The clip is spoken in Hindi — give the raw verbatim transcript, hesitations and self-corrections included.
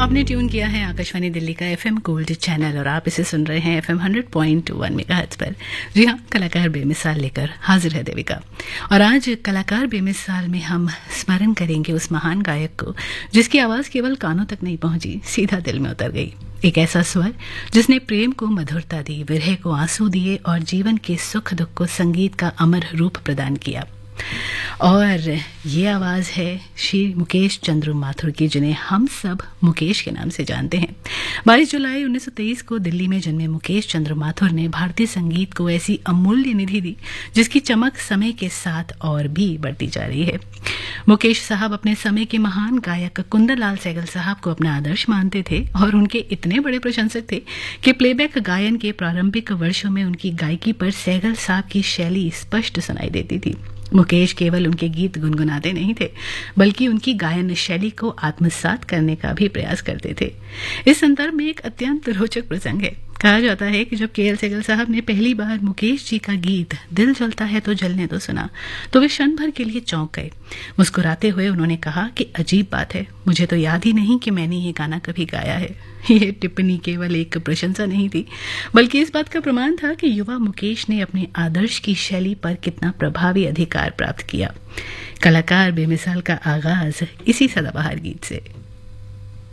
आपने ट्यून किया है आकाशवाणी दिल्ली का एफएम गोल्ड चैनल और आप इसे सुन रहे हैं FM hundred point one megahertz पर। जी हाँ, कलाकार बेमिसाल लेकर हाजिर है देविका। और आज कलाकार बेमिसाल में हम स्मरण करेंगे उस महान गायक को जिसकी आवाज केवल कानों तक नहीं पहुंची, सीधा दिल में उतर गई। एक ऐसा स्वर जिसने प्रेम को मधुरता दी, विरह को आंसू दिए और जीवन के सुख दुख को संगीत का अमर रूप प्रदान किया। और ये आवाज है श्री मुकेश चंद्र माथुर की, जिन्हें हम सब मुकेश के नाम से जानते हैं। बाईस जुलाई उन्नीस सौ तेईस को दिल्ली में जन्मे मुकेश चंद्र माथुर ने भारतीय संगीत को ऐसी अमूल्य निधि दी जिसकी चमक समय के साथ और भी बढ़ती जा रही है। मुकेश साहब अपने समय के महान गायक कुंदन लाल सहगल साहब को अपना आदर्श मानते थे और उनके इतने बड़े प्रशंसक थे कि प्लेबैक गायन के प्रारंभिक वर्षों में उनकी गायकी पर सहगल साहब की शैली स्पष्ट सुनाई देती थी। मुकेश केवल उनके गीत गुनगुनाते नहीं थे, बल्कि उनकी गायन शैली को आत्मसात करने का भी प्रयास करते थे। इस संदर्भ में एक अत्यंत रोचक प्रसंग है। कहा जाता है कि जब के एल सहगल साहब ने पहली बार मुकेश जी का गीत दिल जलता है तो जलने दो सुना तो वे क्षण भर के लिए चौंक गए। मुस्कुराते हुए उन्होंने कहा कि अजीब बात है, मुझे तो याद ही नहीं कि मैंने ये गाना कभी गाया है। ये टिप्पणी केवल एक प्रशंसा नहीं थी, बल्कि इस बात का प्रमाण था कि युवा मुकेश ने अपने आदर्श की शैली पर कितना प्रभावी अधिकार प्राप्त किया। कलाकार बेमिसाल का आगाज इसी सदाबहार गीत से।